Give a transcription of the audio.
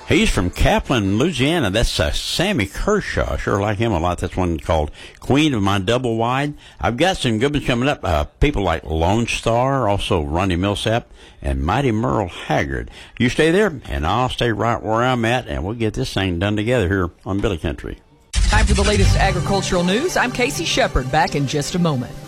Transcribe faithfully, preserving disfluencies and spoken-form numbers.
He's from Kaplan, Louisiana. That's uh, Sammy Kershaw. I sure like him a lot. That's one called Queen of My Double Wide. I've got some good ones coming up. Uh, people like Lone Star, also Ronnie Millsap, and Mighty Merle Haggard. You stay there, and I'll stay right where I'm at, and we'll get this thing done together here on Billy Country. Time for the latest agricultural news. I'm Casey Shepard, back in just a moment.